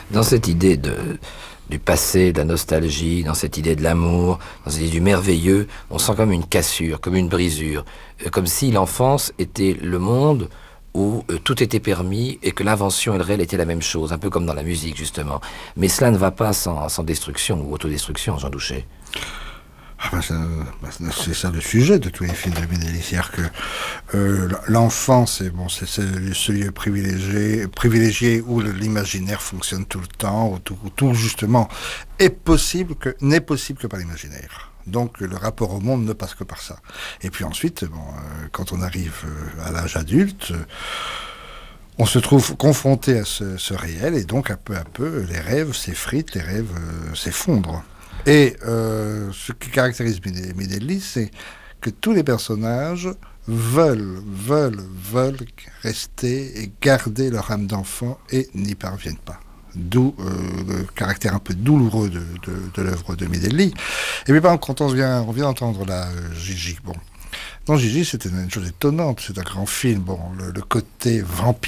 Dans cette idée du passé, de la nostalgie, dans cette idée de l'amour, dans cette idée du merveilleux, on sent comme une cassure, comme une brisure, comme si l'enfance était le monde où tout était permis et que l'invention et le réel étaient la même chose, un peu comme dans la musique justement. Mais cela ne va pas sans destruction ou autodestruction, Jean Douchet. C'est ça le sujet de tous les films de Minelli, c'est-à-dire que l'enfance, c'est ce lieu privilégié où l'imaginaire fonctionne tout le temps, où tout justement n'est possible que par l'imaginaire. Donc le rapport au monde ne passe que par ça. Et puis ensuite, quand on arrive à l'âge adulte, on se trouve confronté à ce réel, et donc à peu, les rêves s'effritent, les rêves s'effondrent. Et ce qui caractérise Minelli, c'est que tous les personnages veulent rester et garder leur âme d'enfant et n'y parviennent pas. D'où le caractère un peu douloureux de l'œuvre de Minelli. Et puis par exemple, quand on vient d'entendre la Gigi, dans Gigi, c'était une chose étonnante, c'est un grand film, le côté vampire